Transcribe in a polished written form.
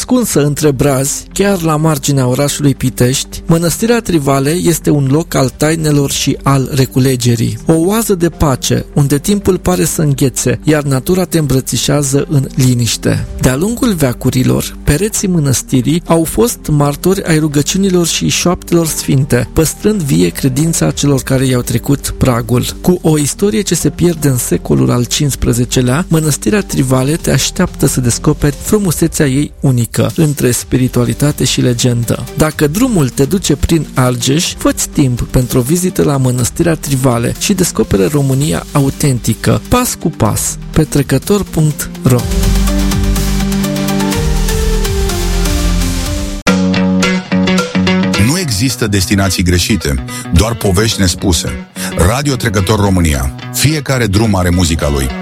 Ascunsă între brazi, chiar la marginea orașului Pitești, Mănăstirea Trivale este un loc al tainelor și al reculegerii. O oază de pace, unde timpul pare să înghețe, iar natura te îmbrățișează în liniște. De-a lungul veacurilor, pereții mănăstirii au fost martori ai rugăciunilor și șoaptelor sfinte, păstrând vie credința celor care i-au trecut pragul. Cu o istorie ce se pierde în secolul al XV-lea, Mănăstirea Trivale te așteaptă să descoperi frumusețea ei unică, între spiritualitate și legendă. Dacă drumul te duce prin Argeș, fă-ți timp pentru o vizită la Mănăstirea Trivale și descoperă România autentică, pas cu pas, pe trecător.ro. Nu există destinații greșite, doar povești nespuse. Radio Trecător România. Fiecare drum are muzica lui.